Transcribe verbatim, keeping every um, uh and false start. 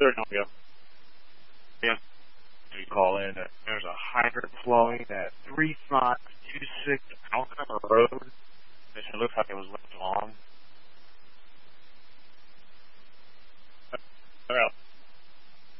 There we go. Yeah. You call in that there's a hydrant flowing at three five two six Alcama Road. It looks like it was left